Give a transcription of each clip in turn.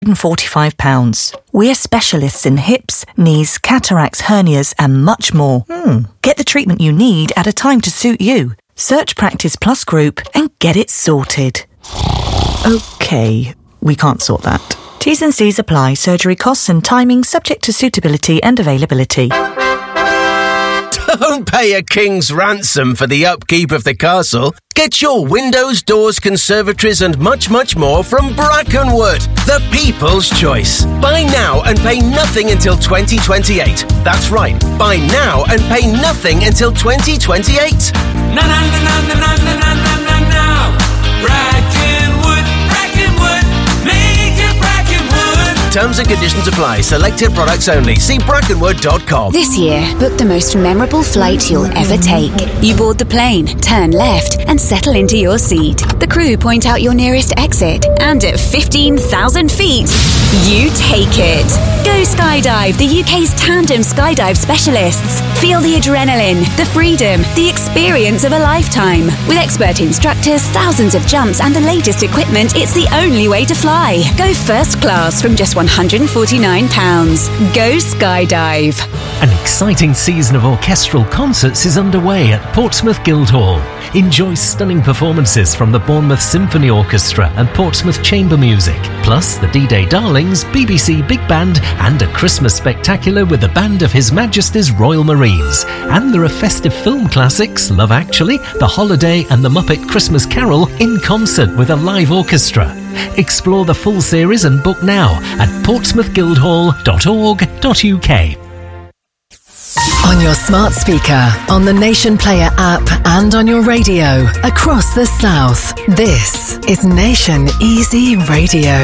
£45. We're specialists in hips, knees, cataracts, hernias and much more. Get the treatment you need at a time to suit you. Search Practice Plus Group and get it sorted. OK, we can't sort that. T's and C's apply. Surgery costs and timing subject to suitability and availability. Don't pay a king's ransom for the upkeep of the castle. Get your windows, doors, conservatories and much, much more from Brackenwood, the people's choice. Buy now and pay nothing until 2028. That's right, buy now and pay nothing until 2028. Na na na na na na na na na na. Brackenwood, Brackenwood, make it Brackenwood. Terms and conditions apply. Selected products only. See brackenwood.com. This year, book the most memorable flight you'll ever take. You board the plane, turn left, and settle into your seat. The crew point out your nearest exit, and at 15,000 feet, you take it. Go skydive, the UK's tandem skydive specialists. Feel the adrenaline, the freedom, the experience of a lifetime. With expert instructors, thousands of jumps, and the latest equipment, it's the only way to fly. Go first class from just £149. Go skydive. An exciting season of orchestral concerts is underway at Portsmouth Guildhall. Enjoy stunning performances from the Bournemouth Symphony Orchestra and Portsmouth Chamber Music, plus the D-Day Darlings, BBC Big Band and a Christmas spectacular with the band of His Majesty's Royal Marines. And there are festive film classics, Love Actually, The Holiday and The Muppet Christmas Carol in concert with a live orchestra. Explore the full series and book now at portsmouthguildhall.org.uk. On your smart speaker, on the Nation Player app and on your radio across the South. This is Nation Easy Radio.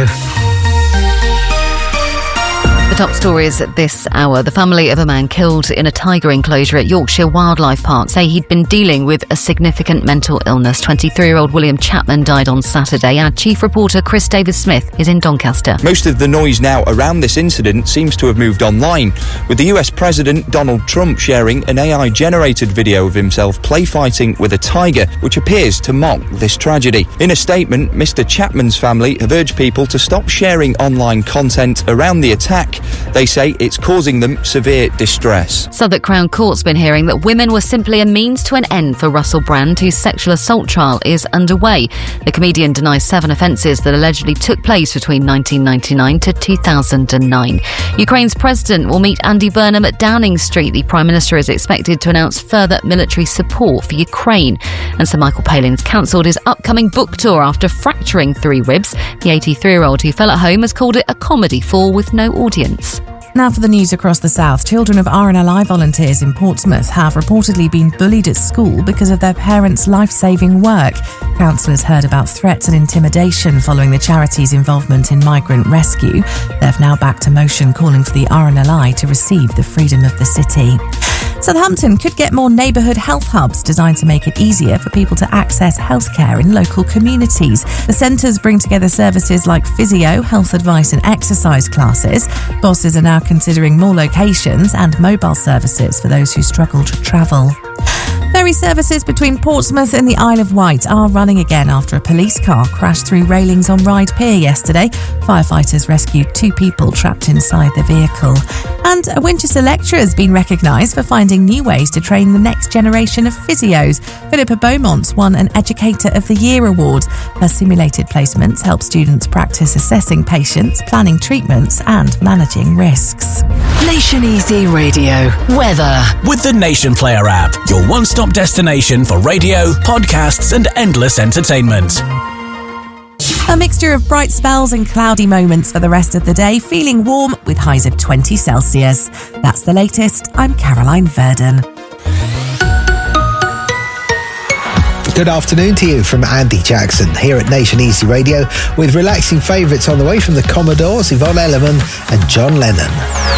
The top stories at this hour. The family of a man killed in a tiger enclosure at Yorkshire Wildlife Park say he'd been dealing with a significant mental illness. 23-year-old William Chapman died on Saturday. Our chief reporter Chris Davis-Smith is in Doncaster. Most of the noise now around this incident seems to have moved online, with the US President Donald Trump sharing an AI-generated video of himself play fighting with a tiger, which appears to mock this tragedy. In a statement, Mr. Chapman's family have urged people to stop sharing online content around the attack. They say it's causing them severe distress. Southwark Crown Court's been hearing that women were simply a means to an end for Russell Brand, whose sexual assault trial is underway. The comedian denies 7 offences that allegedly took place between 1999 to 2009. Ukraine's president will meet Andy Burnham at Downing Street. The Prime Minister is expected to announce further military support for Ukraine. And Sir Michael Palin's cancelled his upcoming book tour after fracturing 3 ribs. The 83-year-old who fell at home has called it a comedy fall with no audience. Now for the news across the South. Children of RNLI volunteers in Portsmouth have reportedly been bullied at school because of their parents' life-saving work. Counsellors heard about threats and intimidation following the charity's involvement in migrant rescue. They've now backed a motion calling for the RNLI to receive the Freedom of the City. Southampton could get more neighbourhood health hubs designed to make it easier for people to access healthcare in local communities. The centres bring together services like physio, health advice and exercise classes. Bosses are now considering more locations and mobile services for those who struggle to travel. Ferry services between Portsmouth and the Isle of Wight are running again after a police car crashed through railings on Ryde Pier yesterday. Firefighters rescued 2 people trapped inside the vehicle. And a Winchester lecturer has been recognised for finding new ways to train the next generation of physios. Philippa Beaumont won an Educator of the Year award. Her simulated placements help students practice assessing patients, planning treatments and managing risks. Nation Easy Radio. Weather. With the Nation Player app, your one-stop destination for radio, podcasts and endless entertainment. A mixture of bright spells and cloudy moments for the rest of the day, feeling warm with highs of 20 Celsius. That's the latest. I'm Caroline Verdon. Good afternoon to you from Andy Jackson here at Nation Easy Radio with relaxing favourites on the way from the Commodores, Yvonne Elliman and John Lennon.